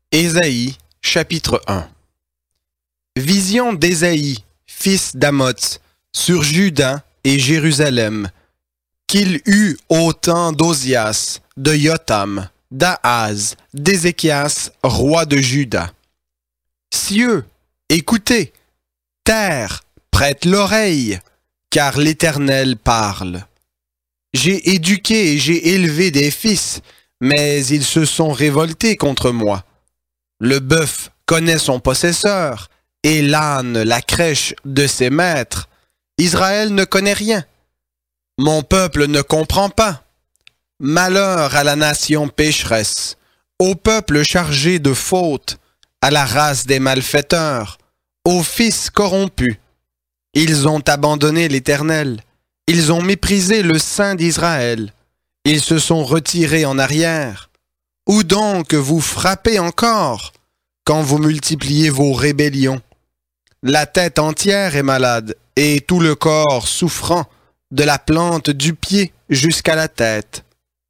Ésaïe, chapitre 1. Vision d'Ésaïe, fils d'Amoz, sur Juda et Jérusalem, qu'il eut au temps d'Osias, de Jotham, d'Ahaz, d'Ézéchias, roi de Juda. Cieux, écoutez, terre, prête l'oreille, car l'Éternel parle. J'ai éduqué et j'ai élevé des fils, mais ils se sont révoltés contre moi. Le bœuf connaît son possesseur, et l'âne la crèche de ses maîtres. Israël ne connaît rien. Mon peuple ne comprend pas. Malheur à la nation pécheresse, au peuple chargé de fautes, à la race des malfaiteurs, aux fils corrompus. Ils ont abandonné l'Éternel. Ils ont méprisé le Saint d'Israël. Ils se sont retirés en arrière. Où donc vous frappez encore quand vous multipliez vos rébellions? La tête entière est malade et tout le corps souffrant, de la plante du pied jusqu'à la tête.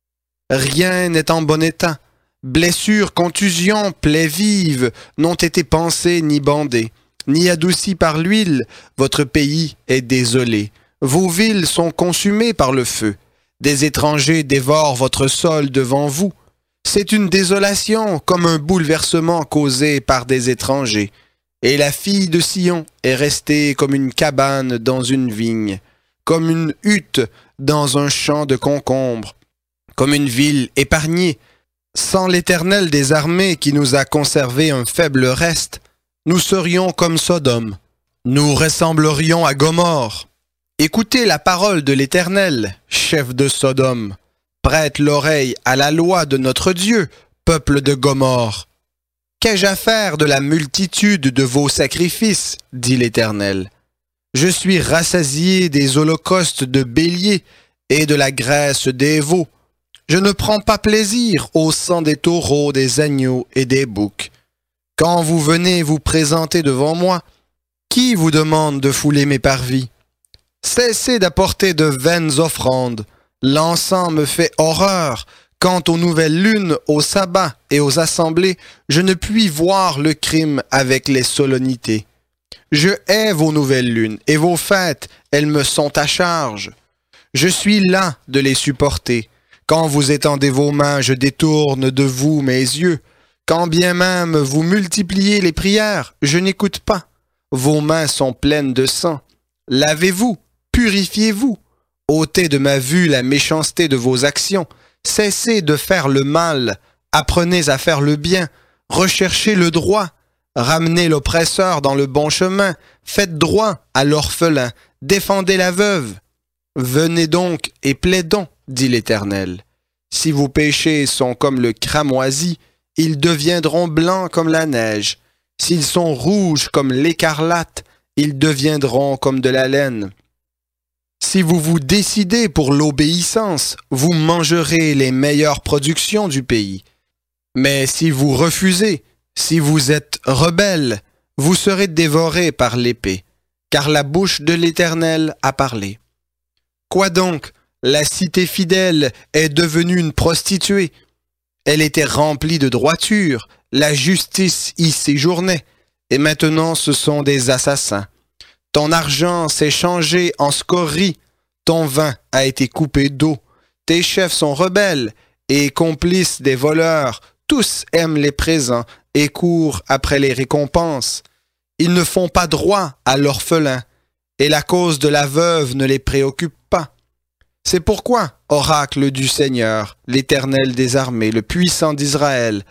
Rien n'est en bon état. Blessures, contusions, plaies vives n'ont été pansées ni bandées, ni adoucies par l'huile. Votre pays est désolé. Vos villes sont consumées par le feu. Des étrangers dévorent votre sol devant vous. C'est une désolation comme un bouleversement causé par des étrangers. Et la fille de Sion est restée comme une cabane dans une vigne, comme une hutte dans un champ de concombres, comme une ville épargnée. Sans l'Éternel des armées qui nous a conservé un faible reste, nous serions comme Sodome. Nous ressemblerions à Gomorrhe. Écoutez la parole de l'Éternel, chef de Sodome. Prête l'oreille à la loi de notre Dieu, peuple de Gomorrhe. Qu'ai-je à faire de la multitude de vos sacrifices, dit l'Éternel. Je suis rassasié des holocaustes de béliers et de la graisse des veaux. Je ne prends pas plaisir au sang des taureaux, des agneaux et des boucs. Quand vous venez vous présenter devant moi, qui vous demande de fouler mes parvis? Cessez d'apporter de vaines offrandes. L'encens me fait horreur. Quant aux nouvelles lunes, aux sabbats et aux assemblées, je ne puis voir le crime avec les solennités. Je hais vos nouvelles lunes et vos fêtes, elles me sont à charge. Je suis las de les supporter. Quand vous étendez vos mains, je détourne de vous mes yeux. Quand bien même vous multipliez les prières, je n'écoute pas. Vos mains sont pleines de sang. Lavez-vous, purifiez-vous. Ôtez de ma vue la méchanceté de vos actions. Cessez de faire le mal. Apprenez à faire le bien. Recherchez le droit. Ramenez l'oppresseur dans le bon chemin. Faites droit à l'orphelin. Défendez la veuve. Venez donc et plaidons, dit l'Éternel. Si vos péchés sont comme le cramoisi, ils deviendront blancs comme la neige. S'ils sont rouges comme l'écarlate, ils deviendront comme de la laine. Si vous vous décidez pour l'obéissance, vous mangerez les meilleures productions du pays. Mais si vous refusez, si vous êtes rebelles, vous serez dévorés par l'épée, car la bouche de l'Éternel a parlé. Quoi donc? La cité fidèle est devenue une prostituée. Elle était remplie de droiture, la justice y séjournait, et maintenant ce sont des assassins. Ton argent s'est changé en scorie, ton vin a été coupé d'eau, tes chefs sont rebelles et complices des voleurs, tous aiment les présents et courent après les récompenses. Ils ne font pas droit à l'orphelin, et la cause de la veuve ne les préoccupe pas. C'est pourquoi, oracle du Seigneur, l'Éternel des armées, le puissant d'Israël,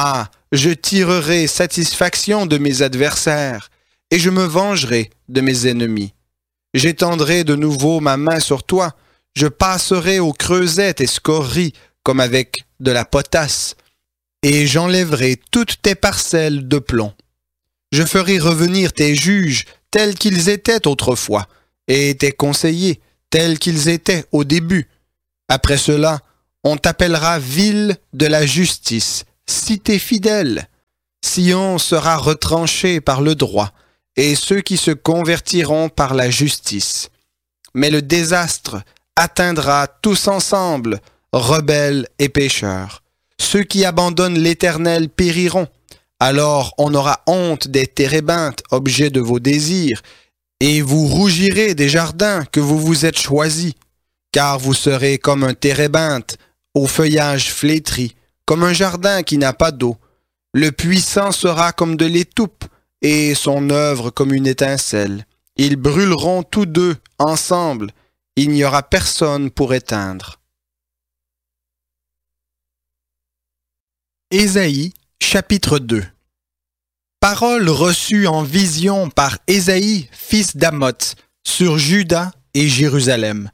je tirerai satisfaction de mes adversaires, et je me vengerai de mes ennemis. J'étendrai de nouveau ma main sur toi, je passerai au creuset tes scories comme avec de la potasse, et j'enlèverai toutes tes parcelles de plomb. Je ferai revenir tes juges tels qu'ils étaient autrefois, et tes conseillers tels qu'ils étaient au début. Après cela, on t'appellera ville de la justice, cité fidèle. Sion sera retranché par le droit, et ceux qui se convertiront par la justice. Mais le désastre atteindra tous ensemble, rebelles et pécheurs. Ceux qui abandonnent l'Éternel périront. Alors on aura honte des térébinthes, objets de vos désirs, et vous rougirez des jardins que vous vous êtes choisis, car vous serez comme un térébinthe, au feuillage flétri, comme un jardin qui n'a pas d'eau. Le puissant sera comme de l'étoupe, et son œuvre comme une étincelle. Ils brûleront tous deux ensemble, il n'y aura personne pour éteindre. Ésaïe, chapitre 2. Parole reçue en vision par Ésaïe, fils d'Amoz, sur Juda et Jérusalem.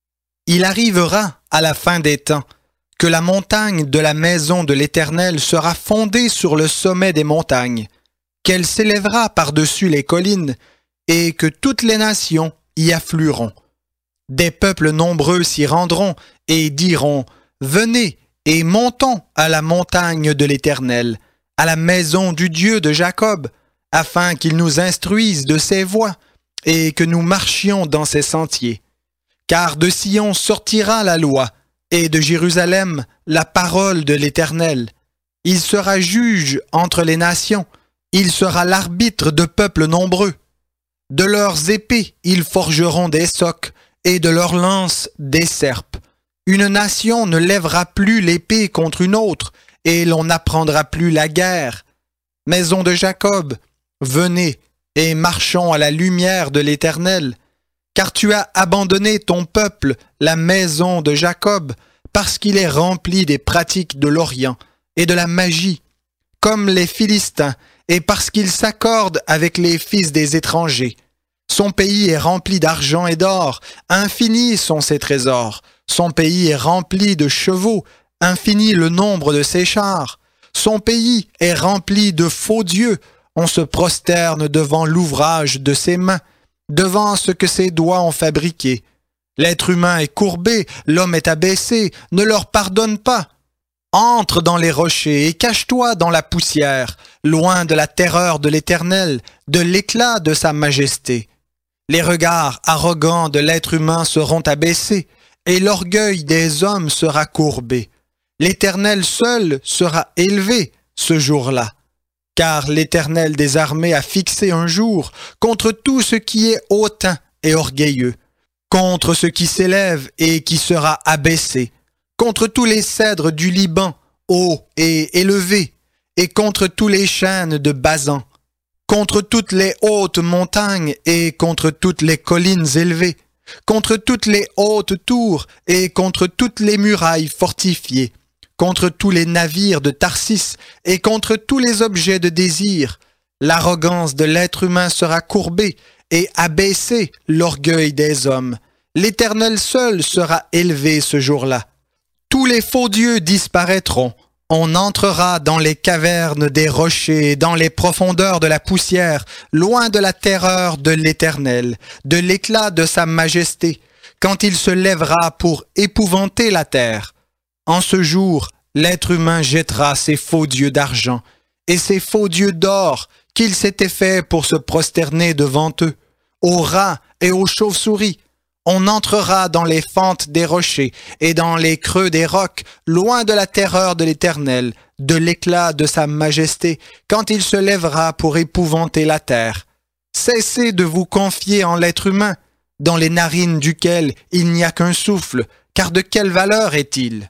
Il arrivera à la fin des temps que la montagne de la maison de l'Éternel sera fondée sur le sommet des montagnes, qu'elle s'élèvera par-dessus les collines, et que toutes les nations y afflueront. Des peuples nombreux s'y rendront et diront « Venez et montons à la montagne de l'Éternel, à la maison du Dieu de Jacob, afin qu'il nous instruise de ses voies et que nous marchions dans ses sentiers. Car de Sion sortira la loi, et de Jérusalem la parole de l'Éternel. Il sera juge entre les nations, il sera l'arbitre de peuples nombreux. De leurs épées ils forgeront des socs, et de leurs lances des serpes. Une nation ne lèvera plus l'épée contre une autre, et l'on n'apprendra plus la guerre. Maison de Jacob, venez et marchons à la lumière de l'Éternel. Car tu as abandonné ton peuple, la maison de Jacob, parce qu'il est rempli des pratiques de l'Orient et de la magie, comme les Philistins, et parce qu'il s'accorde avec les fils des étrangers. Son pays est rempli d'argent et d'or, infinis sont ses trésors. Son pays est rempli de chevaux, infini le nombre de ses chars. Son pays est rempli de faux dieux, on se prosterne devant l'ouvrage de ses mains, devant ce que ses doigts ont fabriqué. L'être humain est courbé, l'homme est abaissé, ne leur pardonne pas. Entre dans les rochers et cache-toi dans la poussière, loin de la terreur de l'Éternel, de l'éclat de sa majesté. Les regards arrogants de l'être humain seront abaissés, et l'orgueil des hommes sera courbé. L'Éternel seul sera élevé ce jour-là, car l'Éternel des armées a fixé un jour contre tout ce qui est hautain et orgueilleux, contre ce qui s'élève et qui sera abaissé, contre tous les cèdres du Liban, hauts et élevés, et contre tous les chênes de Basan, contre toutes les hautes montagnes et contre toutes les collines élevées, contre toutes les hautes tours et contre toutes les murailles fortifiées, contre tous les navires de Tarsis et contre tous les objets de désir. L'arrogance de l'être humain sera courbée et abaissé l'orgueil des hommes. L'Éternel seul sera élevé ce jour-là. Tous les faux dieux disparaîtront. On entrera dans les cavernes des rochers, dans les profondeurs de la poussière, loin de la terreur de l'Éternel, de l'éclat de sa majesté, quand il se lèvera pour épouvanter la terre. En ce jour, l'être humain jettera ses faux dieux d'argent et ses faux dieux d'or qu'il s'était fait pour se prosterner devant eux, aux rats et aux chauves-souris. On entrera dans les fentes des rochers et dans les creux des rocs, loin de la terreur de l'Éternel, de l'éclat de sa majesté, quand il se lèvera pour épouvanter la terre. Cessez de vous confier en l'être humain, dans les narines duquel il n'y a qu'un souffle, car de quelle valeur est-il?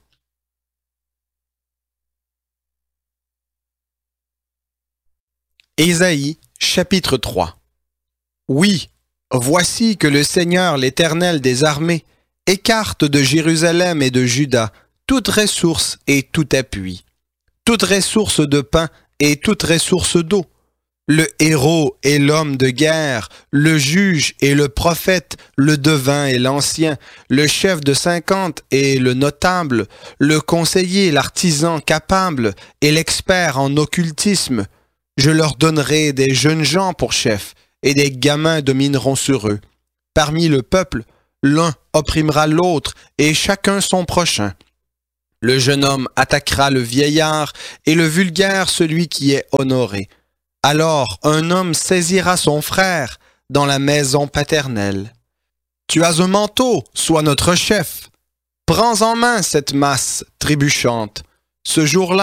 Ésaïe, chapitre 3. Oui, voici que le Seigneur, l'Éternel des armées, écarte de Jérusalem et de Juda toute ressource et tout appui, toute ressource de pain et toute ressource d'eau, le héros et l'homme de guerre, le juge et le prophète, le devin et l'ancien, le chef de 50 et le notable, le conseiller, l'artisan capable et l'expert en occultisme. Je leur donnerai des jeunes gens pour chefs, et des gamins domineront sur eux. Parmi le peuple, l'un opprimera l'autre, et chacun son prochain. Le jeune homme attaquera le vieillard, et le vulgaire celui qui est honoré. Alors un homme saisira son frère dans la maison paternelle. Tu as un manteau, sois notre chef. Prends en main cette masse trébuchante. Ce jour-là,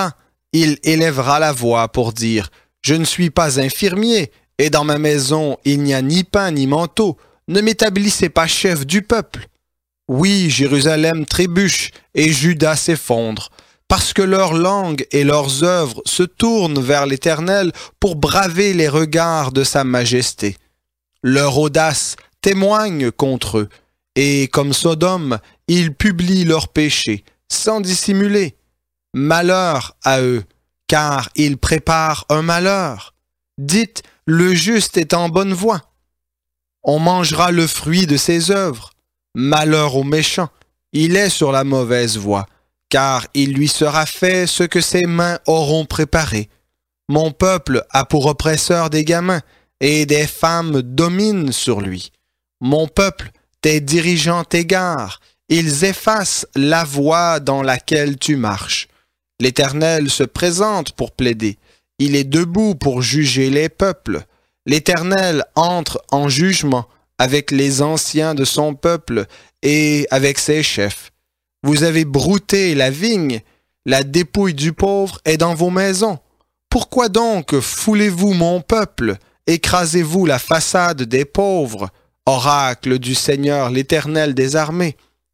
Il élèvera la voix pour dire « Je ne suis pas infirmier, et dans ma maison il n'y a ni pain ni manteau. Ne m'établissez pas chef du peuple. » Oui, Jérusalem trébuche et Juda s'effondre, parce que leur langue et leurs œuvres se tournent vers l'Éternel pour braver les regards de sa majesté. Leur audace témoigne contre eux, et comme Sodome, ils publient leurs péchés, sans dissimuler. Malheur à eux, car ils préparent un malheur. Dites, le juste est en bonne voie. On mangera le fruit de ses œuvres. Malheur au méchant, il est sur la mauvaise voie, car il lui sera fait ce que ses mains auront préparé. Mon peuple a pour oppresseur des gamins, et des femmes dominent sur lui. Mon peuple, tes dirigeants t'égarent, ils effacent la voie dans laquelle tu marches. L'Éternel se présente pour plaider, il est debout pour juger les peuples. L'Éternel entre en jugement avec les anciens de son peuple et avec ses chefs. Vous avez brouté la vigne, la dépouille du pauvre est dans vos maisons. Pourquoi donc foulez-vous mon peuple? Écrasez-vous la façade des pauvres, oracle du Seigneur l'Éternel des armées.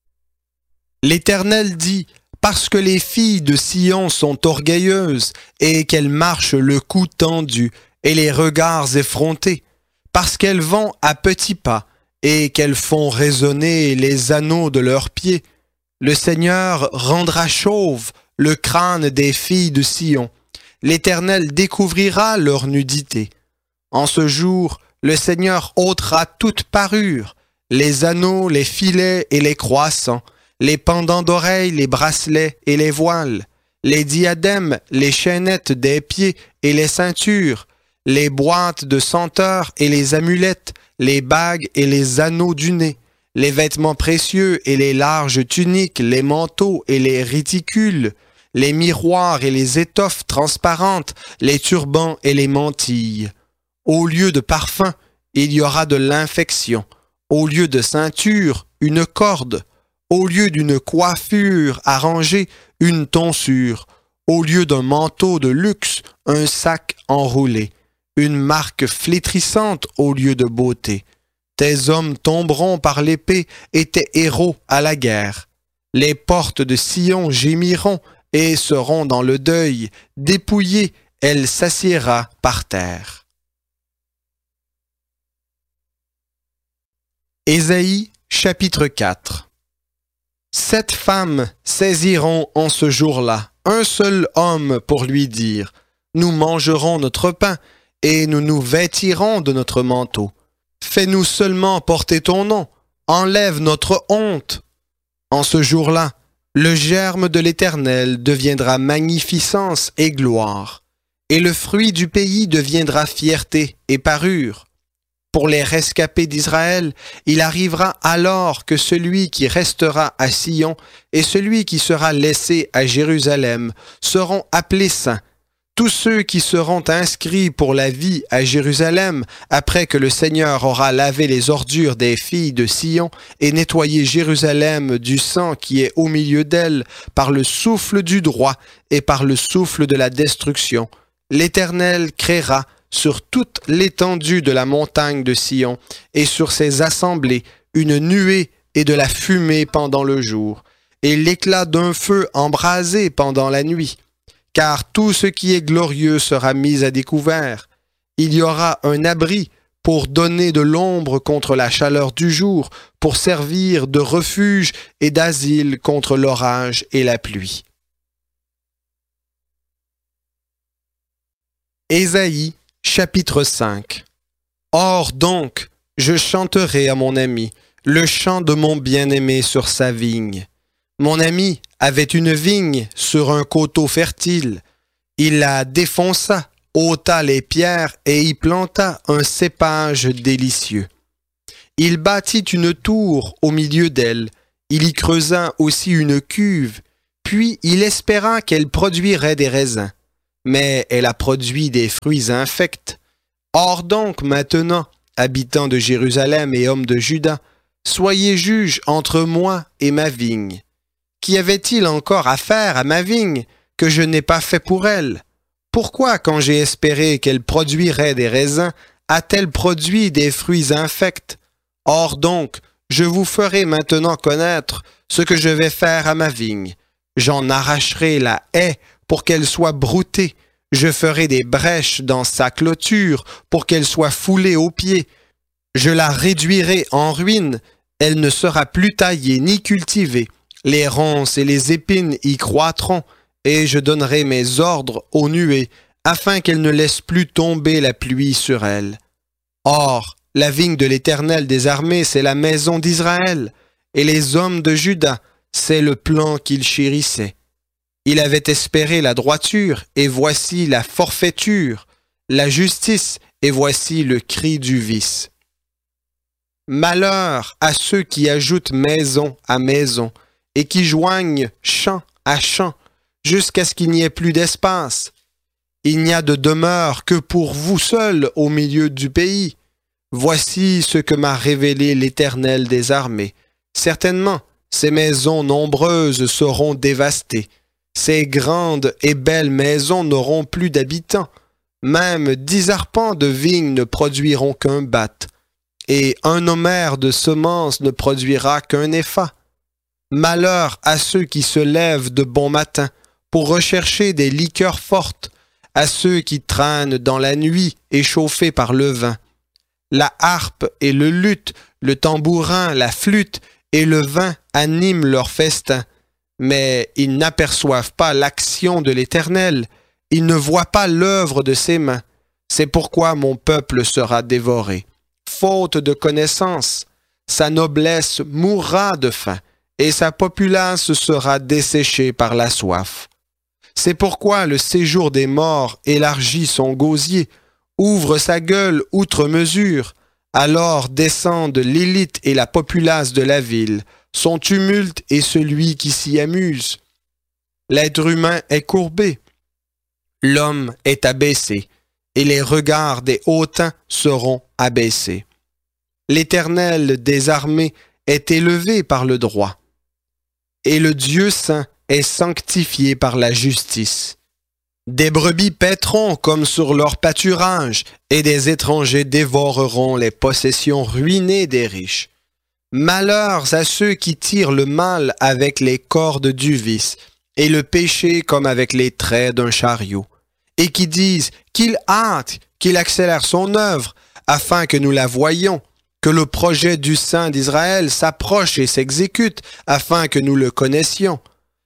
L'Éternel dit, parce que les filles de Sion sont orgueilleuses et qu'elles marchent le cou tendu et les regards effrontés, parce qu'elles vont à petits pas et qu'elles font résonner les anneaux de leurs pieds, le Seigneur rendra chauve le crâne des filles de Sion. L'Éternel découvrira leur nudité. En ce jour, le Seigneur ôtera toute parure, les anneaux, les filets et les croissants, les pendants d'oreilles, les bracelets et les voiles, les diadèmes, les chaînettes des pieds et les ceintures, les boîtes de senteurs et les amulettes, les bagues et les anneaux du nez, les vêtements précieux et les larges tuniques, les manteaux et les réticules, les miroirs et les étoffes transparentes, les turbans et les mantilles. Au lieu de parfum, il y aura de l'infection. Au lieu de ceinture, une corde. Au lieu d'une coiffure arrangée, une tonsure. Au lieu d'un manteau de luxe, un sac enroulé. Une marque flétrissante au lieu de beauté. Tes hommes tomberont par l'épée et tes héros à la guerre. Les portes de Sion gémiront et seront dans le deuil. Dépouillée, elle s'assiera par terre. Ésaïe, chapitre 4. 7 femmes saisiront en ce jour-là un seul homme pour lui dire « Nous mangerons notre pain et nous nous vêtirons de notre manteau. Fais-nous seulement porter ton nom, enlève notre honte. » En ce jour-là, le germe de l'Éternel deviendra magnificence et gloire, et le fruit du pays deviendra fierté et parure. Pour les rescapés d'Israël, il arrivera alors que celui qui restera à Sion et celui qui sera laissé à Jérusalem seront appelés saints. Tous ceux qui seront inscrits pour la vie à Jérusalem, après que le Seigneur aura lavé les ordures des filles de Sion et nettoyé Jérusalem du sang qui est au milieu d'elle par le souffle du droit et par le souffle de la destruction, l'Éternel créera sur toute l'étendue de la montagne de Sion et sur ses assemblées une nuée et de la fumée pendant le jour, et l'éclat d'un feu embrasé pendant la nuit. Car tout ce qui est glorieux sera mis à découvert. Il y aura un abri pour donner de l'ombre contre la chaleur du jour, pour servir de refuge et d'asile contre l'orage et la pluie. Ésaïe, chapitre 5. Or donc, je chanterai à mon ami le chant de mon bien-aimé sur sa vigne. Mon ami avait une vigne sur un coteau fertile. Il la défonça, ôta les pierres et y planta un cépage délicieux. Il bâtit une tour au milieu d'elle. Il y creusa aussi une cuve. Puis il espéra qu'elle produirait des raisins. Mais elle a produit des fruits infects. Or donc maintenant, habitants de Jérusalem et hommes de Juda, soyez juges entre moi et ma vigne. Qu'y avait-il encore à faire à ma vigne que je n'ai pas fait pour elle? Pourquoi, quand j'ai espéré qu'elle produirait des raisins, a-t-elle produit des fruits infects? Or donc, je vous ferai maintenant connaître ce que je vais faire à ma vigne. J'en arracherai la haie pour qu'elle soit broutée. Je ferai des brèches dans sa clôture pour qu'elle soit foulée aux pieds. Je la réduirai en ruine. Elle ne sera plus taillée ni cultivée. Les ronces et les épines y croîtront, et je donnerai mes ordres aux nuées, afin qu'elles ne laissent plus tomber la pluie sur elles. Or, la vigne de l'Éternel des armées, c'est la maison d'Israël, et les hommes de Juda, c'est le plan qu'il chérissait. Il avait espéré la droiture, et voici la forfaiture, la justice, et voici le cri du vice. Malheur à ceux qui ajoutent maison à maison, et qui joignent champ à champ, jusqu'à ce qu'il n'y ait plus d'espace. Il n'y a de demeure que pour vous seuls au milieu du pays. Voici ce que m'a révélé l'Éternel des armées. Certainement, ces maisons nombreuses seront dévastées. Ces grandes et belles maisons n'auront plus d'habitants. Même 10 arpents de vignes ne produiront qu'un batte, et un homère de semences ne produira qu'un épha. Malheur à ceux qui se lèvent de bon matin pour rechercher des liqueurs fortes, à ceux qui traînent dans la nuit échauffés par le vin. La harpe et le luth, le tambourin, la flûte et le vin animent leur festin, mais ils n'aperçoivent pas l'action de l'Éternel, ils ne voient pas l'œuvre de ses mains. C'est pourquoi mon peuple sera dévoré. Faute de connaissance, sa noblesse mourra de faim, et sa populace sera desséchée par la soif. C'est pourquoi le séjour des morts élargit son gosier, ouvre sa gueule outre mesure, alors descendent l'élite et la populace de la ville, son tumulte et celui qui s'y amuse. L'être humain est courbé, l'homme est abaissé, et les regards des hautains seront abaissés. L'Éternel des armées est élevé par le droit, et le Dieu saint est sanctifié par la justice. Des brebis paîtront comme sur leur pâturage, et des étrangers dévoreront les possessions ruinées des riches. Malheurs à ceux qui tirent le mal avec les cordes du vice, et le péché comme avec les traits d'un chariot, et qui disent qu'il hâte, qu'il accélère son œuvre, afin que nous la voyions, que le projet du Saint d'Israël s'approche et s'exécute, afin que nous le connaissions.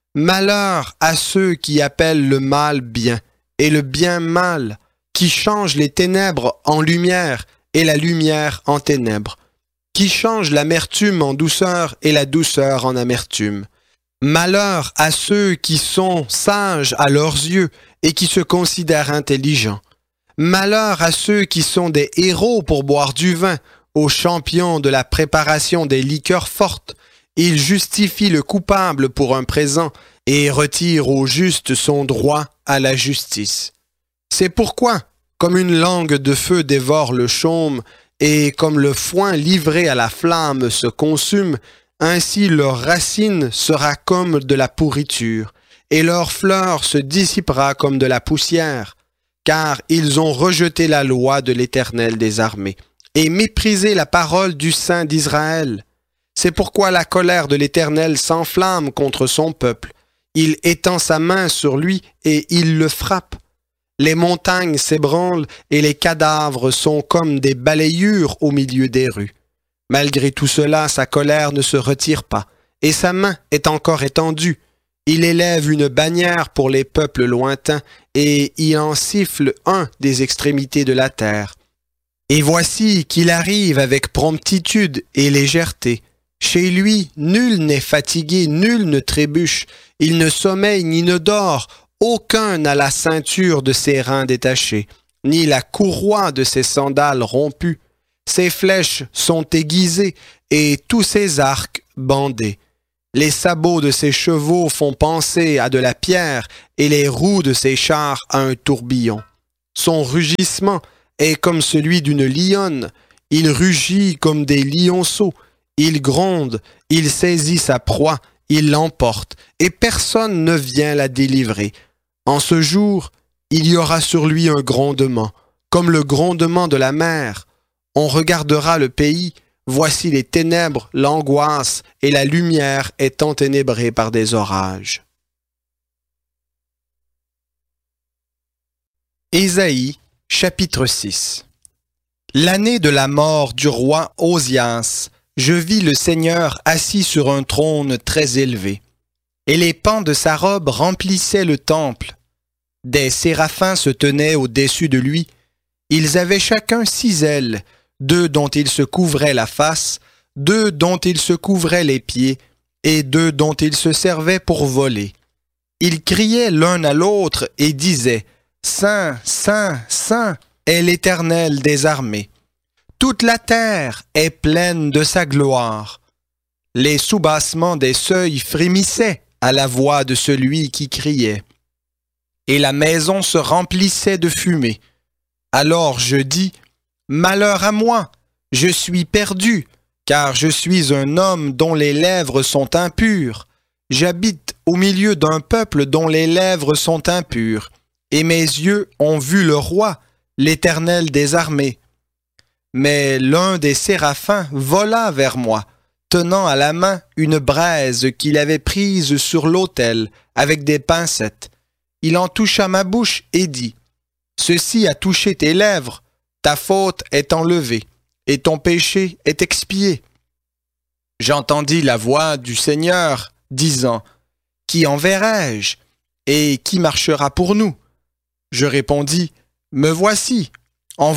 Malheur à ceux qui appellent le mal bien, et le bien mal, qui changent les ténèbres en lumière, et la lumière en ténèbres, qui changent l'amertume en douceur, et la douceur en amertume. Malheur à ceux qui sont sages à leurs yeux, et qui se considèrent intelligents. Malheur à ceux qui sont des héros pour boire du vin, aux champions de la préparation des liqueurs fortes. Il justifie le coupable pour un présent et retire au juste son droit à la justice. C'est pourquoi, comme une langue de feu dévore le chaume, et comme le foin livré à la flamme se consume, ainsi leur racine sera comme de la pourriture, et leur fleur se dissipera comme de la poussière, car ils ont rejeté la loi de l'Éternel des armées, et méprisé la parole du Saint d'Israël. C'est pourquoi la colère de l'Éternel s'enflamme contre son peuple. Il étend sa main sur lui et il le frappe. Les montagnes s'ébranlent et les cadavres sont comme des balayures au milieu des rues. Malgré tout cela, sa colère ne se retire pas, et sa main est encore étendue. Il élève une bannière pour les peuples lointains, et il en siffle un des extrémités de la terre. Et voici qu'il arrive avec promptitude et légèreté. Chez lui, nul n'est fatigué, nul ne trébuche, il ne sommeille ni ne dort, aucun n'a la ceinture de ses reins détachée, ni la courroie de ses sandales rompues. Ses flèches sont aiguisées et tous ses arcs bandés. Les sabots de ses chevaux font penser à de la pierre et les roues de ses chars à un tourbillon. Son rugissement est comme celui d'une lionne. Il rugit comme des lionceaux. Il gronde, il saisit sa proie, il l'emporte, et personne ne vient la délivrer. En ce jour, il y aura sur lui un grondement, comme le grondement de la mer. On regardera le pays, voici les ténèbres, l'angoisse et la lumière est enténébrée par des orages. Ésaïe, chapitre 6. L'année de la mort du roi Osias, je vis le Seigneur assis sur un trône très élevé, et les pans de sa robe remplissaient le temple. Des séraphins se tenaient au-dessus de lui. Ils avaient chacun 6 ailes, 2 dont ils se couvraient la face, 2 dont ils se couvraient les pieds, et 2 dont ils se servaient pour voler. Ils criaient l'un à l'autre et disaient « Saint, Saint, Saint est l'Éternel des armées. Toute la terre est pleine de sa gloire. » Les soubassements des seuils frémissaient à la voix de celui qui criait. Et la maison se remplissait de fumée. Alors je dis, malheur à moi, je suis perdu, car je suis un homme dont les lèvres sont impures. J'habite au milieu d'un peuple dont les lèvres sont impures, et mes yeux ont vu le roi, l'Éternel des armées. Mais l'un des séraphins vola vers moi, tenant à la main une braise qu'il avait prise sur l'autel avec des pincettes. Il en toucha ma bouche et dit, « Ceci a touché tes lèvres, ta faute est enlevée, et ton péché est expié. » J'entendis la voix du Seigneur disant, « Qui enverrai-je, et qui marchera pour nous ?» Je répondis, « Me voici, envoie-moi. »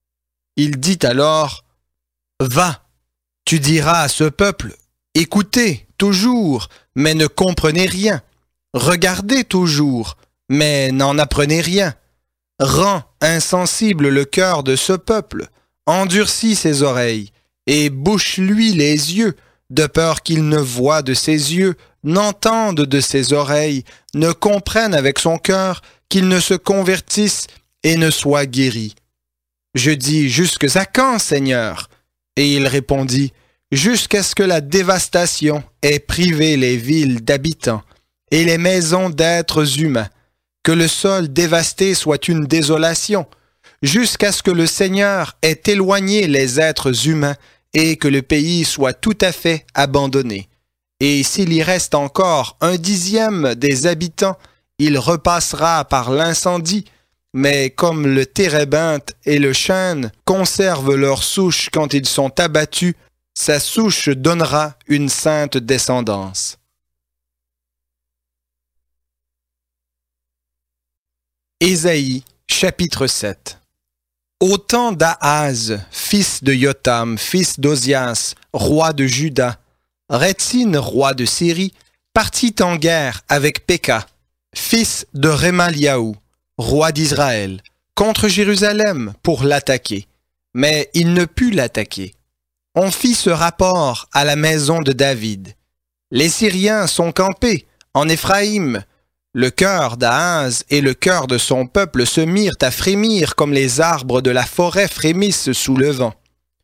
Il dit alors, « Va, tu diras à ce peuple, écoutez toujours, mais ne comprenez rien. Regardez toujours, mais n'en apprenez rien. Rends insensible le cœur de ce peuple, endurcis ses oreilles, et bouche-lui les yeux, de peur qu'il ne voie de ses yeux, n'entende de ses oreilles, ne comprenne avec son cœur, qu'il ne se convertisse et ne soit guéri. » Je dis, « Jusqu'à quand, Seigneur ?» Et il répondit, « Jusqu'à ce que la dévastation ait privé les villes d'habitants et les maisons d'êtres humains, que le sol dévasté soit une désolation, jusqu'à ce que le Seigneur ait éloigné les êtres humains et que le pays soit tout à fait abandonné. Et s'il y reste encore 1/10 des habitants, il repassera par l'incendie, mais comme le térébinthe et le chêne conservent leur souche quand ils sont abattus, sa souche donnera une sainte descendance. » Ésaïe, chapitre 7. Au temps d'Ahaz, fils de Jotham, fils d'Osias, roi de Juda, Rétsin, roi de Syrie, partit en guerre avec Péka, fils de Rémaliaou, roi d'Israël, contre Jérusalem pour l'attaquer. Mais il ne put l'attaquer. On fit ce rapport à la maison de David. Les Syriens sont campés en Éphraïm. Le cœur d'Ahaz et le cœur de son peuple se mirent à frémir comme les arbres de la forêt frémissent sous le vent.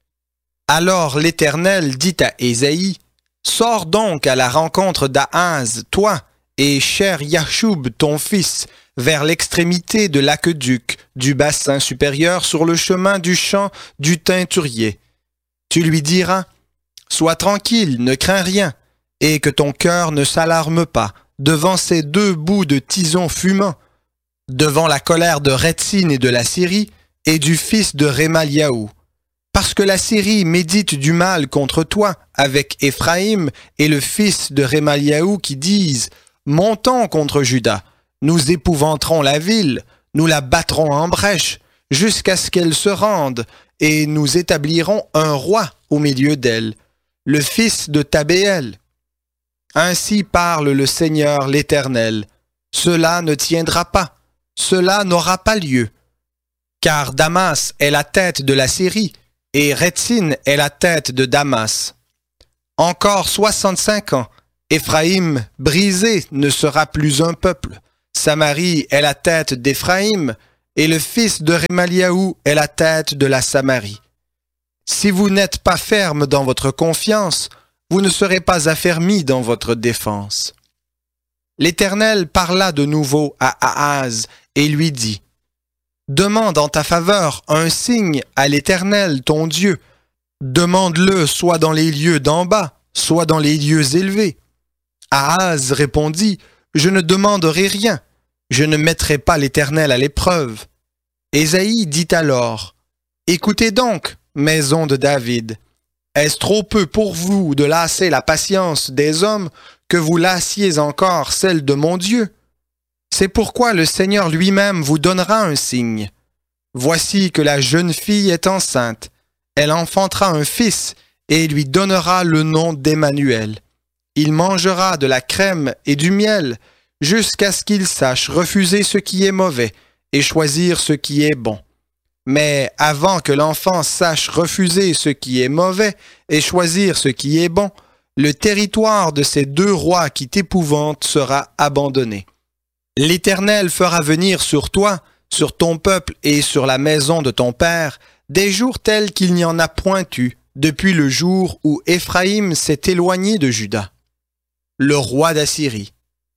Alors l'Éternel dit à Ésaïe, « Sors donc à la rencontre d'Ahaz, toi, et cher Yachoub, ton fils, vers l'extrémité de l'aqueduc, du bassin supérieur sur le chemin du champ du teinturier. Tu lui diras, « Sois tranquille, ne crains rien, et que ton cœur ne s'alarme pas devant ces 2 bouts de tison fumants, devant la colère de Rétsin et de la Syrie, et du fils de Rémaliaou. Parce que la Syrie médite du mal contre toi, avec Éphraïm et le fils de Rémaliaou qui disent, « Montons contre Juda, nous épouvanterons la ville, nous la battrons en brèche, jusqu'à ce qu'elle se rende, et nous établirons un roi au milieu d'elle, le fils de Tabéel. Ainsi parle le Seigneur l'Éternel. Cela ne tiendra pas, cela n'aura pas lieu. Car Damas est la tête de la Syrie, et Rétsin est la tête de Damas. Encore 65 ans, Éphraïm brisé ne sera plus un peuple. Samarie est la tête d'Éphraïm, et le fils de Rémaliaou est la tête de la Samarie. Si vous n'êtes pas ferme dans votre confiance, vous ne serez pas affermis dans votre défense. L'Éternel parla de nouveau à Ahaz et lui dit, « Demande en ta faveur un signe à l'Éternel ton Dieu. Demande-le soit dans les lieux d'en bas, soit dans les lieux élevés. » Ahaz répondit, « Je ne demanderai rien. Je ne mettrai pas l'Éternel à l'épreuve. » Ésaïe dit alors, « Écoutez donc, maison de David. Est-ce trop peu pour vous de lasser la patience des hommes que vous lassiez encore celle de mon Dieu? C'est pourquoi le Seigneur lui-même vous donnera un signe. Voici que la jeune fille est enceinte. Elle enfantera un fils et lui donnera le nom d'Emmanuel. Il mangera de la crème et du miel jusqu'à ce qu'il sache refuser ce qui est mauvais et choisir ce qui est bon. Mais avant que l'enfant sache refuser ce qui est mauvais et choisir ce qui est bon, le territoire de ces deux rois qui t'épouvantent sera abandonné. L'Éternel fera venir sur toi, sur ton peuple et sur la maison de ton père, des jours tels qu'il n'y en a point eu, depuis le jour où Éphraïm s'est éloigné de Juda. Le roi d'Assyrie.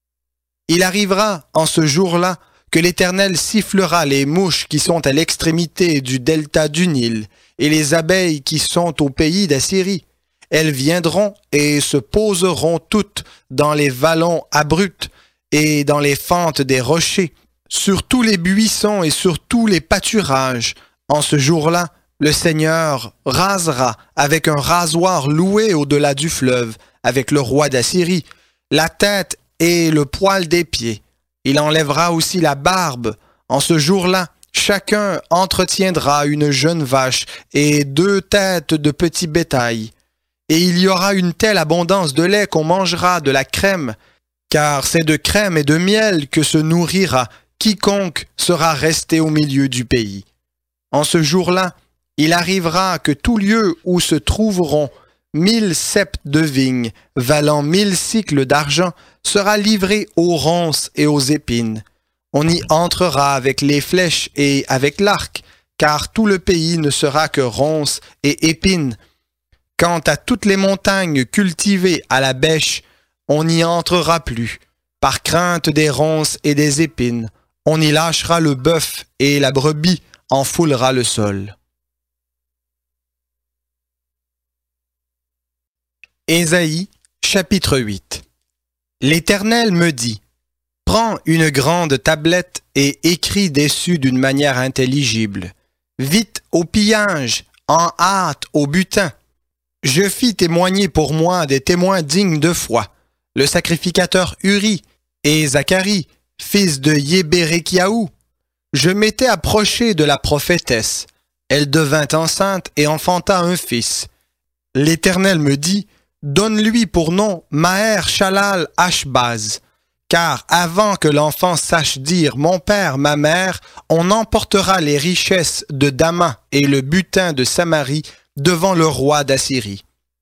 Il arrivera en ce jour-là que l'Éternel sifflera les mouches qui sont à l'extrémité du delta du Nil et les abeilles qui sont au pays d'Assyrie. Elles viendront et se poseront toutes dans les vallons abrupts et dans les fentes des rochers, sur tous les buissons et sur tous les pâturages. En ce jour-là, le Seigneur rasera avec un rasoir loué au-delà du fleuve, avec le roi d'Assyrie, la tête et le poil des pieds. Il enlèvera aussi la barbe. En ce jour-là, chacun entretiendra une jeune vache et 2 têtes de petit bétail. Et il y aura une telle abondance de lait qu'on mangera de la crème, car c'est de crème et de miel que se nourrira quiconque sera resté au milieu du pays. En ce jour-là, il arrivera que tout lieu où se trouveront 1000 ceps de vigne, valant 1000 cycles d'argent, sera livré aux ronces et aux épines. On y entrera avec les flèches et avec l'arc, car tout le pays ne sera que ronces et épines. Quant à toutes les montagnes cultivées à la bêche, on n'y entrera plus, par crainte des ronces et des épines. On y lâchera le bœuf et la brebis en foulera le sol. Ésaïe, chapitre 8. L'Éternel me dit, « Prends une grande tablette et écris dessus d'une manière intelligible. Vite au pillage, en hâte au butin. Je fis témoigner pour moi des témoins dignes de foi, le sacrificateur Uri et Zacharie, fils de Yébérekiaou. Je m'étais approché de la prophétesse. Elle devint enceinte et enfanta un fils. L'Éternel me dit, donne-lui pour nom Maher-Shalal-Ashbaz, car avant que l'enfant sache dire mon père, ma mère, on emportera les richesses de Damas et le butin de Samarie devant le roi d'Assyrie.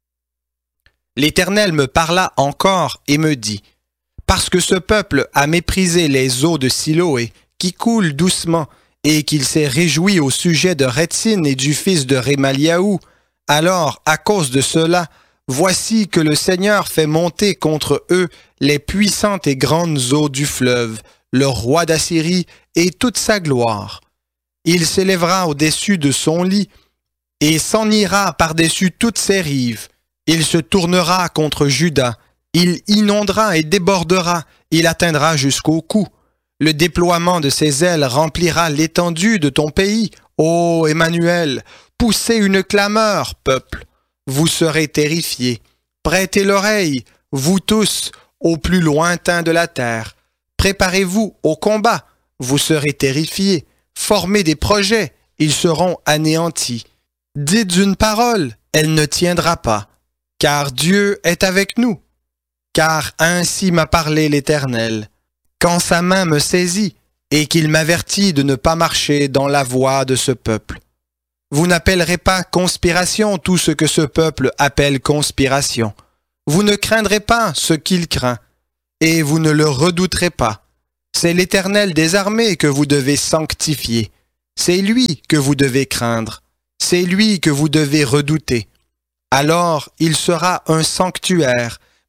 L'Éternel me parla encore et me dit, parce que ce peuple a méprisé les eaux de Siloé, qui coulent doucement, et qu'il s'est réjoui au sujet de Rétzin et du fils de Rémaliaou, alors, à cause de cela, voici que le Seigneur fait monter contre eux les puissantes et grandes eaux du fleuve, le roi d'Assyrie et toute sa gloire. Il s'élèvera au-dessus de son lit et s'en ira par-dessus toutes ses rives. Il se tournera contre Juda, il inondera et débordera, il atteindra jusqu'au cou. Le déploiement de ses ailes remplira l'étendue de ton pays. Ô Emmanuel, poussez une clameur, peuple. Vous serez terrifiés. Prêtez l'oreille, vous tous, au plus lointain de la terre. Préparez-vous au combat, vous serez terrifiés. Formez des projets, ils seront anéantis. Dites une parole, elle ne tiendra pas. Car Dieu est avec nous. Car ainsi m'a parlé l'Éternel. Quand sa main me saisit et qu'il m'avertit de ne pas marcher dans la voie de ce peuple. Vous n'appellerez pas conspiration tout ce que ce peuple appelle conspiration. Vous ne craindrez pas ce qu'il craint, et vous ne le redouterez pas. C'est l'Éternel des armées que vous devez sanctifier. C'est lui que vous devez craindre. C'est lui que vous devez redouter. Alors il sera un sanctuaire,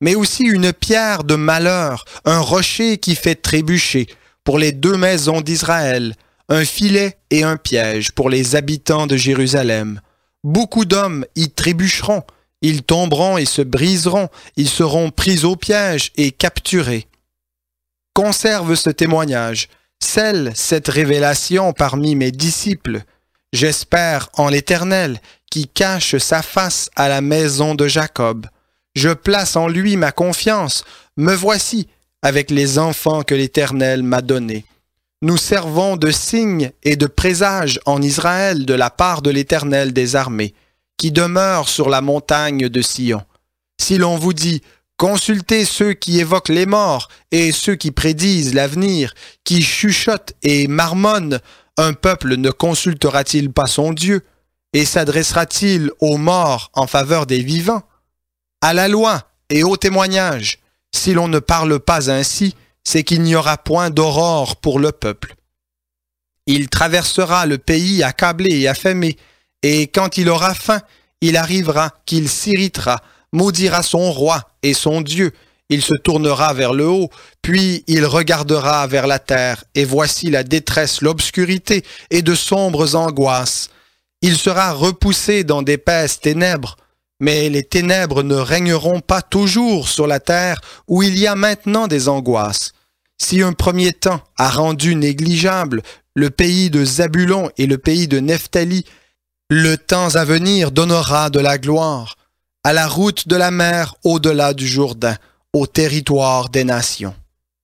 mais aussi une pierre de malheur, un rocher qui fait trébucher pour les 2 maisons d'Israël, un filet et un piège pour les habitants de Jérusalem. Beaucoup d'hommes y trébucheront, ils tomberont et se briseront, ils seront pris au piège et capturés. Conserve ce témoignage, scelle cette révélation parmi mes disciples. J'espère en l'Éternel, qui cache sa face à la maison de Jacob. Je place en lui ma confiance. Me voici avec les enfants que l'Éternel m'a donnés. Nous servons de signe et de présage en Israël de la part de l'Éternel des armées, qui demeure sur la montagne de Sion. Si l'on vous dit, consultez ceux qui évoquent les morts et ceux qui prédisent l'avenir, qui chuchotent et marmonnent, un peuple ne consultera-t-il pas son Dieu et s'adressera-t-il aux morts en faveur des vivants? À la loi et au témoignage, si l'on ne parle pas ainsi, c'est qu'il n'y aura point d'aurore pour le peuple. Il traversera le pays accablé et affamé, et quand il aura faim, il arrivera qu'il s'irritera, maudira son roi et son Dieu. Il se tournera vers le haut, puis il regardera vers la terre, et voici la détresse, l'obscurité et de sombres angoisses. Il sera repoussé dans d'épaisses ténèbres, mais les ténèbres ne régneront pas toujours sur la terre où il y a maintenant des angoisses. Si un premier temps a rendu négligeable le pays de Zabulon et le pays de Nephtali, le temps à venir donnera de la gloire à la route de la mer au-delà du Jourdain, au territoire des nations.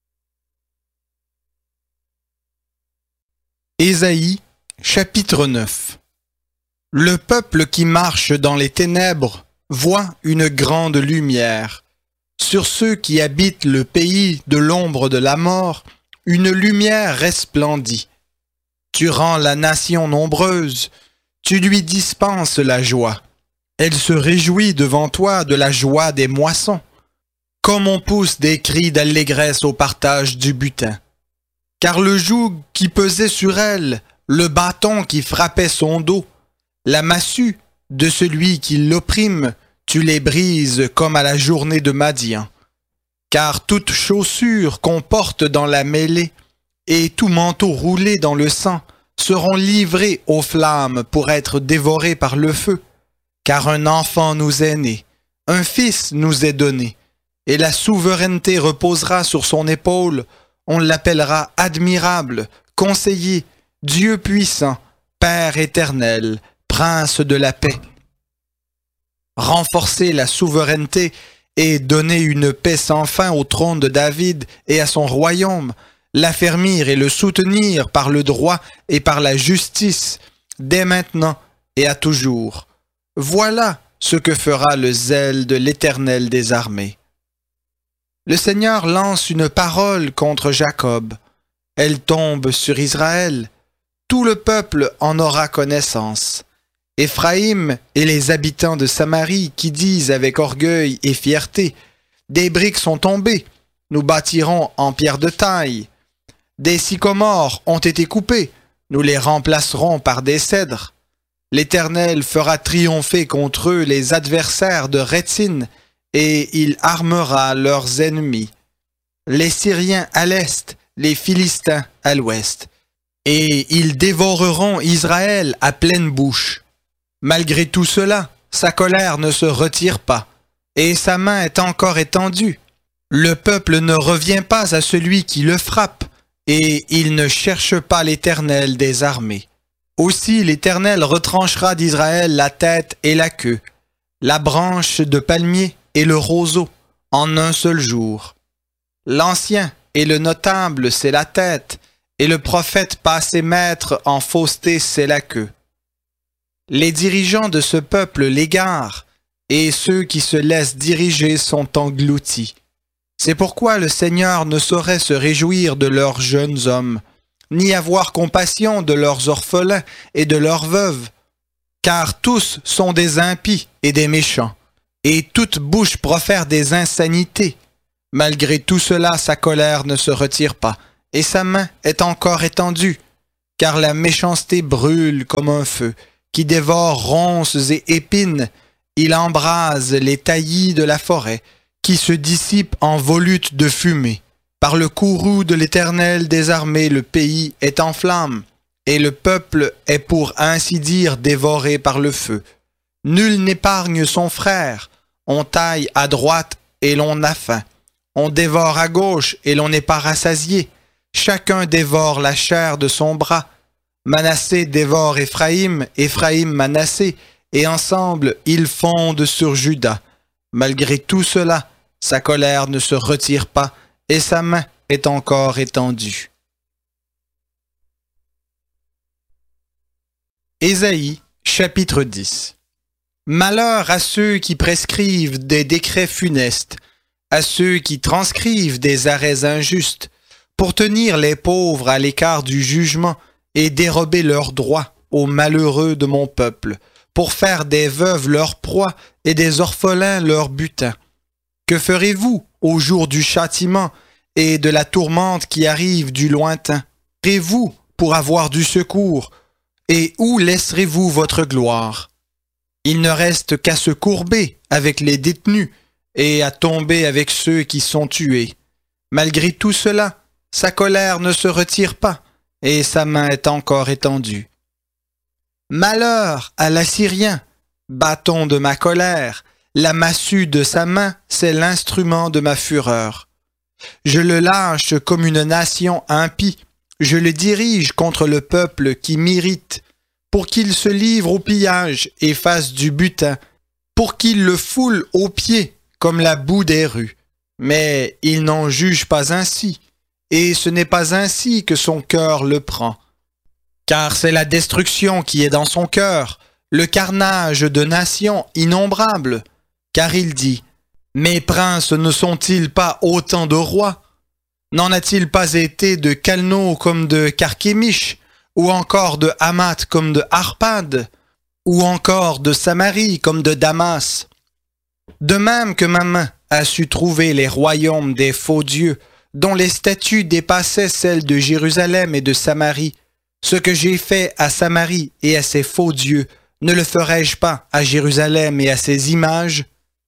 Ésaïe, chapitre 9. Le peuple qui marche dans les ténèbres voit une grande lumière. Sur ceux qui habitent le pays de l'ombre de la mort, une lumière resplendit. Tu rends la nation nombreuse, tu lui dispenses la joie. Elle se réjouit devant toi de la joie des moissons, comme on pousse des cris d'allégresse au partage du butin. Car le joug qui pesait sur elle, le bâton qui frappait son dos, la massue de celui qui l'opprime, tu les brises comme à la journée de Madian. Car toute chaussure qu'on porte dans la mêlée et tout manteau roulé dans le sang seront livrés aux flammes pour être dévorés par le feu. Car un enfant nous est né, un fils nous est donné, et la souveraineté reposera sur son épaule. On l'appellera admirable, conseiller, Dieu puissant, Père éternel, Prince de la paix. Renforcer la souveraineté et donner une paix sans fin au trône de David et à son royaume, l'affermir et le soutenir par le droit et par la justice, dès maintenant et à toujours. Voilà ce que fera le zèle de l'Éternel des armées. Le Seigneur lance une parole contre Jacob. Elle tombe sur Israël. Tout le peuple en aura connaissance. Éphraïm et les habitants de Samarie qui disent avec orgueil et fierté, « Des briques sont tombées, nous bâtirons en pierre de taille. Des sycomores ont été coupés, nous les remplacerons par des cèdres. L'Éternel fera triompher contre eux les adversaires de Rétsin, et il armera leurs ennemis. Les Syriens à l'est, les Philistins à l'ouest. Et ils dévoreront Israël à pleine bouche. Malgré tout cela, sa colère ne se retire pas, et sa main est encore étendue. Le peuple ne revient pas à celui qui le frappe, et il ne cherche pas l'Éternel des armées. Aussi l'Éternel retranchera d'Israël la tête et la queue, la branche de palmier et le roseau, en un seul jour. L'ancien et le notable, c'est la tête, et le prophète passé maître en fausseté, c'est la queue. Les dirigeants de ce peuple l'égarent, et ceux qui se laissent diriger sont engloutis. C'est pourquoi le Seigneur ne saurait se réjouir de leurs jeunes hommes, ni avoir compassion de leurs orphelins et de leurs veuves, car tous sont des impies et des méchants, et toute bouche profère des insanités. Malgré tout cela, sa colère ne se retire pas, et sa main est encore étendue, car la méchanceté brûle comme un feu, qui dévore ronces et épines. Il embrase les taillis de la forêt, qui se dissipe en volutes de fumée. Par le courroux de l'Éternel des armées, le pays est en flammes, et le peuple est pour ainsi dire dévoré par le feu. Nul n'épargne son frère, on taille à droite et l'on a faim. On dévore à gauche et l'on n'est pas rassasié. Chacun dévore la chair de son bras. Manassé dévore Éphraïm, Éphraïm Manassé, et ensemble ils fondent sur Juda. Malgré tout cela, sa colère ne se retire pas, et sa main est encore étendue. Ésaïe, chapitre 10. Malheur à ceux qui prescrivent des décrets funestes, à ceux qui transcrivent des arrêts injustes, pour tenir les pauvres à l'écart du jugement et dérober leurs droits aux malheureux de mon peuple, pour faire des veuves leur proie et des orphelins leur butin. Que ferez-vous au jour du châtiment et de la tourmente qui arrive du lointain? Ferez-vous pour avoir du secours, et où laisserez-vous votre gloire? Il ne reste qu'à se courber avec les détenus et à tomber avec ceux qui sont tués. Malgré tout cela, sa colère ne se retire pas, et sa main est encore étendue. Malheur à l'Assyrien, bâton de ma colère, la massue de sa main, c'est l'instrument de ma fureur. Je le lâche comme une nation impie, je le dirige contre le peuple qui m'irrite, pour qu'il se livre au pillage et fasse du butin, pour qu'il le foule aux pieds comme la boue des rues. Mais il n'en juge pas ainsi, et ce n'est pas ainsi que son cœur le prend. Car c'est la destruction qui est dans son cœur, le carnage de nations innombrables. Car il dit, « Mes princes ne sont-ils pas autant de rois? N'en a-t-il pas été de Calno comme de Carchemish, ou encore de Hamath comme de Arpad, ou encore de Samarie comme de Damas? De même que ma main a su trouver les royaumes des faux dieux, dont les statues dépassaient celles de Jérusalem et de Samarie, ce que j'ai fait à Samarie et à ses faux dieux, ne le ferai-je pas à Jérusalem et à ses images?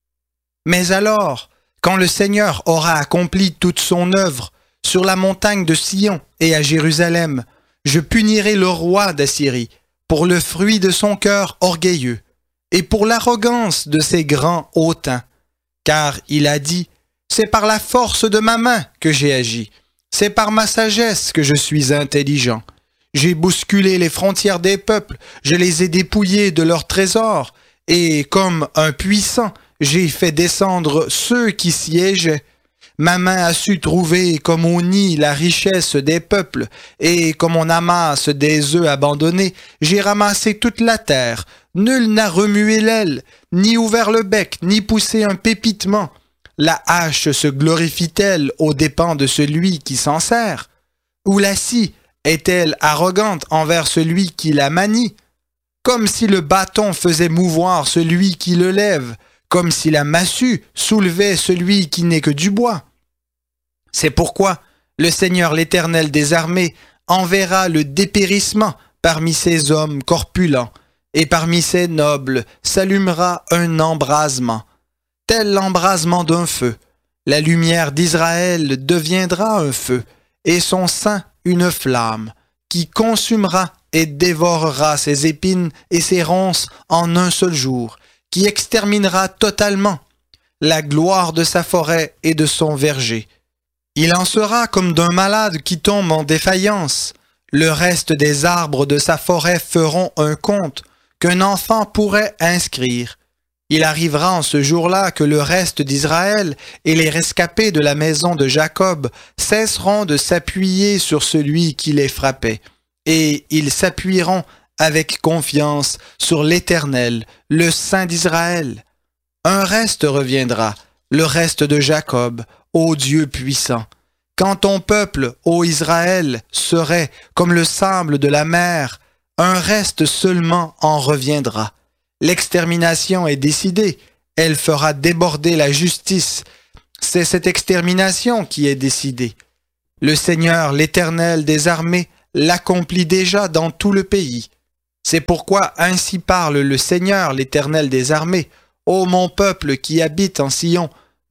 Mais alors, quand le Seigneur aura accompli toute son œuvre sur la montagne de Sion et à Jérusalem, je punirai le roi d'Assyrie pour le fruit de son cœur orgueilleux et pour l'arrogance de ses grands hautains. Car il a dit, c'est par la force de ma main que j'ai agi, c'est par ma sagesse que je suis intelligent. J'ai bousculé les frontières des peuples, je les ai dépouillés de leurs trésors, et comme un puissant, j'ai fait descendre ceux qui siégeaient. Ma main a su trouver comme au nid la richesse des peuples, et comme on amasse des œufs abandonnés, j'ai ramassé toute la terre. Nul n'a remué l'aile, ni ouvert le bec, ni poussé un pépitement. La hache se glorifie-t-elle aux dépens de celui qui s'en sert? Ou la scie est-elle arrogante envers celui qui la manie? Comme si le bâton faisait mouvoir celui qui le lève, comme si la massue soulevait celui qui n'est que du bois. C'est pourquoi le Seigneur l'Éternel des armées enverra le dépérissement parmi ces hommes corpulents, et parmi ces nobles s'allumera un embrasement, tel l'embrasement d'un feu. La lumière d'Israël deviendra un feu, et son sein une flamme, qui consumera et dévorera ses épines et ses ronces en un seul jour, qui exterminera totalement la gloire de sa forêt et de son verger. Il en sera comme d'un malade qui tombe en défaillance. Le reste des arbres de sa forêt feront un compte qu'un enfant pourrait inscrire. Il arrivera en ce jour-là que le reste d'Israël et les rescapés de la maison de Jacob cesseront de s'appuyer sur celui qui les frappait, et ils s'appuieront avec confiance sur l'Éternel, le Saint d'Israël. Un reste reviendra, le reste de Jacob, ô Dieu puissant. Quand ton peuple, ô Israël, serait comme le sable de la mer, un reste seulement en reviendra. L'extermination est décidée, elle fera déborder la justice. C'est cette extermination qui est décidée. Le Seigneur, l'Éternel des armées, l'accomplit déjà dans tout le pays. C'est pourquoi ainsi parle le Seigneur, l'Éternel des armées. Ô mon peuple qui habite en Sion,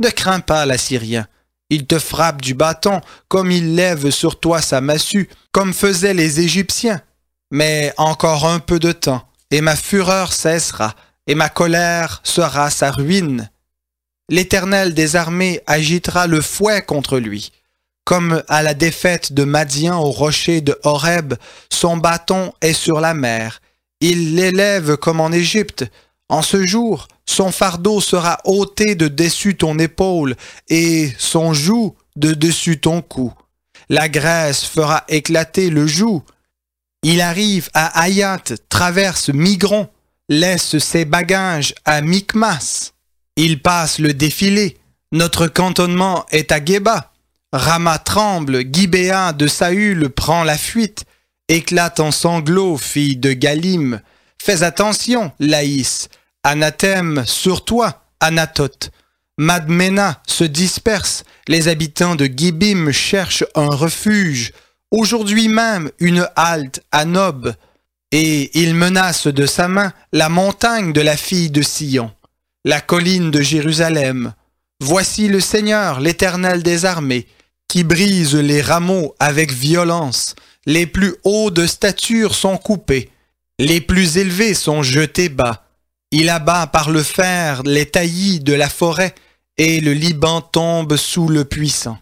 Ne crains pas l'Assyrien. Il te frappe du bâton, comme il lève sur toi sa massue, comme faisaient les Égyptiens. Mais encore un peu de temps, et ma fureur cessera, et ma colère sera sa ruine. L'Éternel des armées agitera le fouet contre lui. Comme à la défaite de Madian au rocher de Horeb, son bâton est sur la mer. Il l'élève comme en Égypte. En ce jour, son fardeau sera ôté de dessus ton épaule et son joug de dessus ton cou. La graisse fera éclater le joug. Il arrive à Hayat, traverse Migron, laisse ses bagages à Micmas. Il passe le défilé. Notre cantonnement est à Géba. Rama tremble, Gibéa de Saül prend la fuite. Éclate en sanglots, fille de Galim. Fais attention, Laïs. Anathème sur toi, Anatote. Madmena se disperse. Les habitants de Gibim cherchent un refuge. Aujourd'hui même, une halte à Nob. Et il menace de sa main la montagne de la fille de Sion, la colline de Jérusalem. Voici le Seigneur, l'Éternel des armées, qui brise les rameaux avec violence. Les plus hauts de stature sont coupés, les plus élevés sont jetés bas. Il abat par le fer les taillis de la forêt, et le Liban tombe sous le puissant.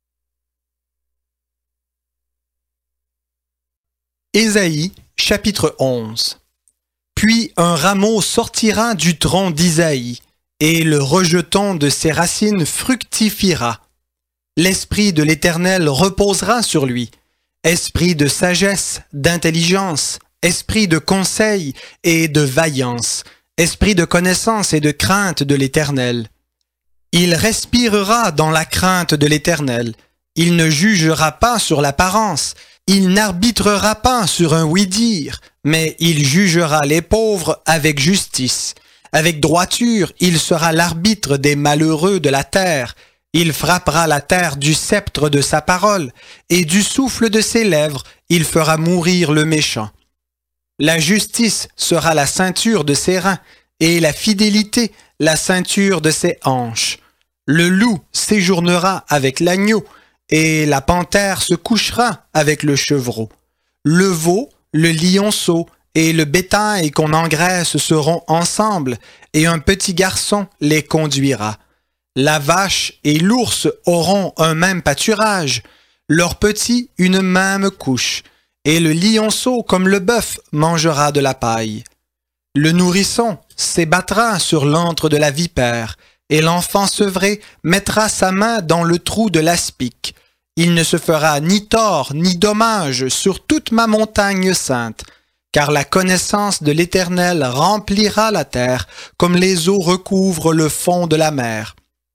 Ésaïe, chapitre 11. Puis un rameau sortira du tronc d'Isaïe, et le rejeton de ses racines fructifiera. L'esprit de l'Éternel reposera sur lui, esprit de sagesse, d'intelligence, esprit de conseil et de vaillance, esprit de connaissance et de crainte de l'Éternel. Il respirera dans la crainte de l'Éternel. Il ne jugera pas sur l'apparence. Il n'arbitrera pas sur un oui-dire, mais il jugera les pauvres avec justice. Avec droiture, il sera l'arbitre des malheureux de la terre. Il frappera la terre du sceptre de sa parole, et du souffle de ses lèvres, il fera mourir le méchant. La justice sera la ceinture de ses reins, et la fidélité la ceinture de ses hanches. Le loup séjournera avec l'agneau, et la panthère se couchera avec le chevreau. Le veau, le lionceau et le bétail qu'on engraisse seront ensemble, et un petit garçon les conduira. La vache et l'ours auront un même pâturage, leurs petits une même couche, et le lionceau comme le bœuf mangera de la paille. Le nourrisson s'ébattra sur l'antre de la vipère, et l'enfant sevré mettra sa main dans le trou de l'aspic. Il ne se fera ni tort ni dommage sur toute ma montagne sainte, car la connaissance de l'Éternel remplira la terre, comme les eaux recouvrent le fond de la mer.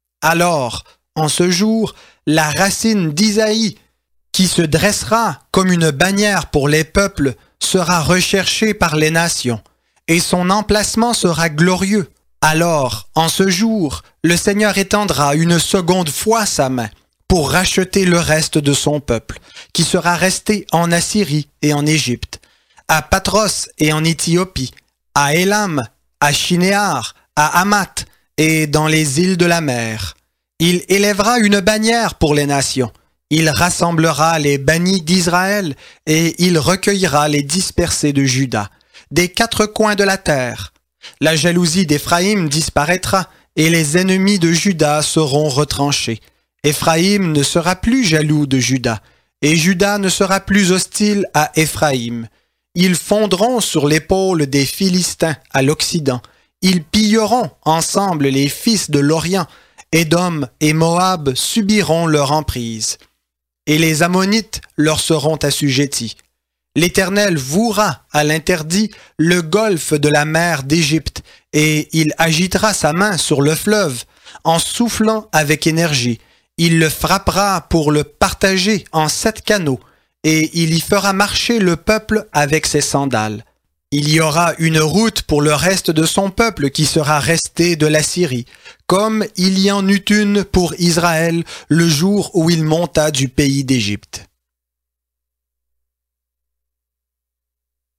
Alors, en ce jour, la racine d'Isaïe, qui se dressera comme une bannière pour les peuples, sera recherchée par les nations, et son emplacement sera glorieux. Alors, en ce jour, le Seigneur étendra une seconde fois sa main pour racheter le reste de son peuple, qui sera resté en Assyrie et en Égypte, à Patros et en Éthiopie, à Élam, à Shinéar, à Hamath et dans les îles de la mer. Il élèvera une bannière pour les nations. Il rassemblera les bannis d'Israël et il recueillera les dispersés de Juda, des quatre coins de la terre. La jalousie d'Éphraïm disparaîtra et les ennemis de Juda seront retranchés. Éphraïm ne sera plus jaloux de Juda, et Juda ne sera plus hostile à Éphraïm. Ils fondront sur l'épaule des Philistins à l'Occident. Ils pilleront ensemble les fils de l'Orient. Édom et Moab subiront leur emprise. Et les Ammonites leur seront assujettis. L'Éternel vouera à l'interdit le golfe de la mer d'Égypte, et il agitera sa main sur le fleuve, en soufflant avec énergie. Il le frappera pour le partager en 7 canaux, et il y fera marcher le peuple avec ses sandales. Il y aura une route pour le reste de son peuple qui sera resté de la Syrie, comme il y en eut une pour Israël le jour où il monta du pays d'Égypte.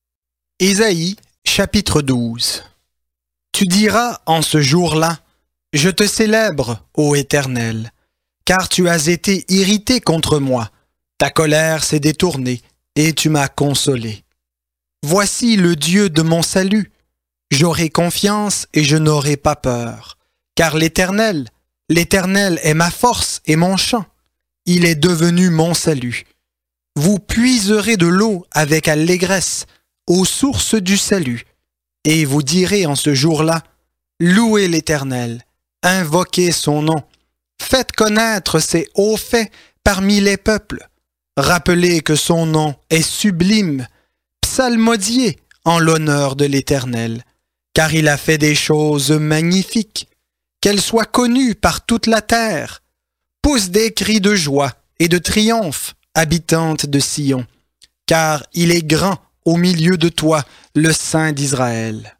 Ésaïe, chapitre 12. Tu diras en ce jour-là, Je te célèbre, ô Éternel, car tu as été irrité contre moi. Ta colère s'est détournée et tu m'as consolé. Voici le Dieu de mon salut. J'aurai confiance et je n'aurai pas peur, car l'Éternel est ma force et mon chant. Il est devenu mon salut. Vous puiserez de l'eau avec allégresse aux sources du salut, et vous direz en ce jour-là, louez l'Éternel, invoquez son nom, faites connaître ses hauts faits parmi les peuples, rappelez que son nom est sublime, psalmodiez en l'honneur de l'Éternel, car il a fait des choses magnifiques, qu'elles soient connues par toute la terre. Pousse des cris de joie et de triomphe, habitante de Sion, car il est grand au milieu de toi, le Saint d'Israël.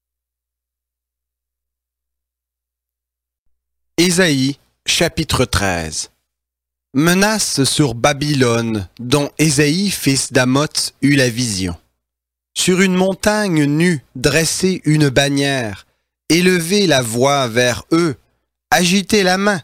Ésaïe, chapitre 13. Menace sur Babylone, dont Ésaïe, fils d'Amoz, eut la vision. Sur une montagne nue, dressez une bannière, élevez la voix vers eux, agitez la main,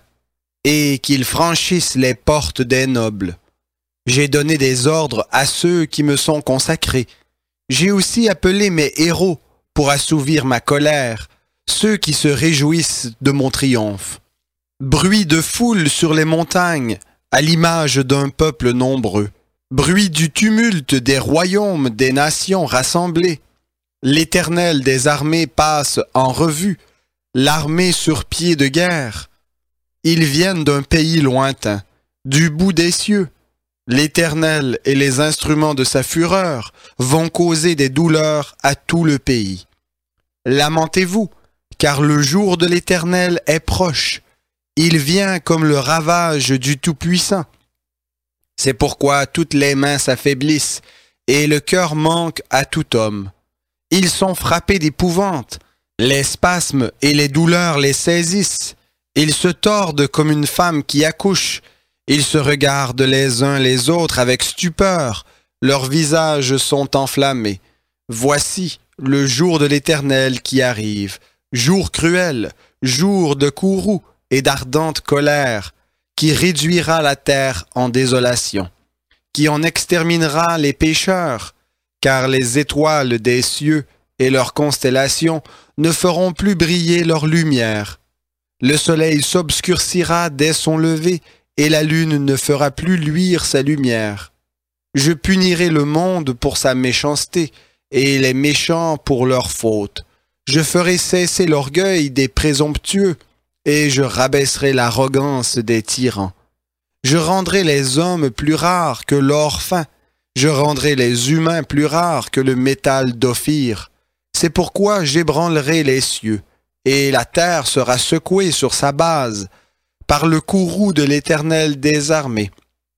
et qu'ils franchissent les portes des nobles. J'ai donné des ordres à ceux qui me sont consacrés. J'ai aussi appelé mes héros pour assouvir ma colère, ceux qui se réjouissent de mon triomphe. Bruit de foule sur les montagnes, à l'image d'un peuple nombreux. Bruit du tumulte des royaumes des nations rassemblées. L'Éternel des armées passe en revue, l'armée sur pied de guerre. Ils viennent d'un pays lointain, du bout des cieux. L'Éternel et les instruments de sa fureur vont causer des douleurs à tout le pays. Lamentez-vous, car le jour de l'Éternel est proche. Il vient comme le ravage du Tout-Puissant. C'est pourquoi toutes les mains s'affaiblissent et le cœur manque à tout homme. Ils sont frappés d'épouvante, les spasmes et les douleurs les saisissent. Ils se tordent comme une femme qui accouche. Ils se regardent les uns les autres avec stupeur. Leurs visages sont enflammés. Voici le jour de l'Éternel qui arrive, jour cruel, jour de courroux et d'ardente colère, qui réduira la terre en désolation, qui en exterminera les pécheurs, car les étoiles des cieux et leurs constellations ne feront plus briller leur lumière. Le soleil s'obscurcira dès son lever, et la lune ne fera plus luire sa lumière. Je punirai le monde pour sa méchanceté, et les méchants pour leurs fautes. Je ferai cesser l'orgueil des présomptueux, et je rabaisserai l'arrogance des tyrans. Je rendrai les hommes plus rares que l'or fin, je rendrai les humains plus rares que le métal d'Ophir. C'est pourquoi j'ébranlerai les cieux, et la terre sera secouée sur sa base, par le courroux de l'Éternel des armées,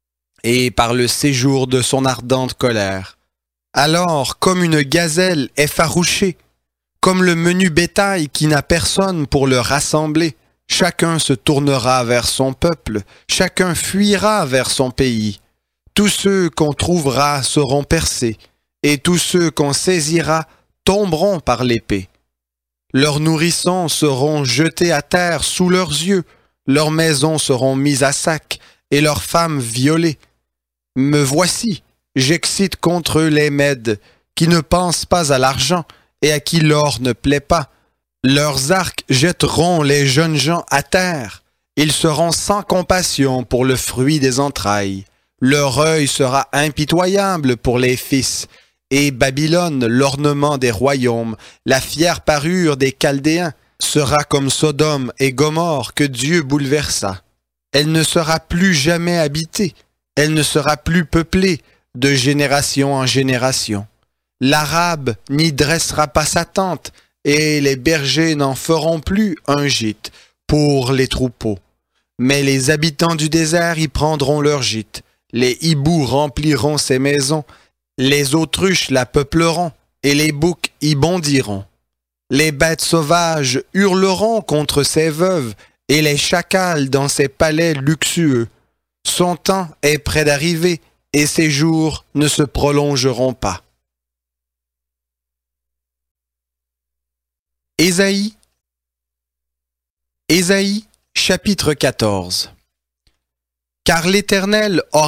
et par le séjour de son ardente colère. Alors, comme une gazelle effarouchée, comme le menu bétail qui n'a personne pour le rassembler, chacun se tournera vers son peuple, chacun fuira vers son pays. Tous ceux qu'on trouvera seront percés, et tous ceux qu'on saisira tomberont par l'épée. Leurs nourrissons seront jetés à terre sous leurs yeux, leurs maisons seront mises à sac, et leurs femmes violées. Me voici, j'excite contre eux les Mèdes, qui ne pensent pas à l'argent, et à qui l'or ne plaît pas. Leurs arcs jetteront les jeunes gens à terre. Ils seront sans compassion pour le fruit des entrailles. Leur œil sera impitoyable pour les fils. Et Babylone, l'ornement des royaumes, la fière parure des Chaldéens, sera comme Sodome et Gomorrhe que Dieu bouleversa. Elle ne sera plus jamais habitée. Elle ne sera plus peuplée de génération en génération. L'Arabe n'y dressera pas sa tente, et les bergers n'en feront plus un gîte pour les troupeaux. Mais les habitants du désert y prendront leur gîte. Les hiboux rempliront ses maisons, les autruches la peupleront, et les boucs y bondiront. Les bêtes sauvages hurleront contre ses veuves, et les chacals dans ses palais luxueux. Son temps est près d'arriver, et ses jours ne se prolongeront pas. Ésaïe, Ésaïe, chapitre 14. Car l'Éternel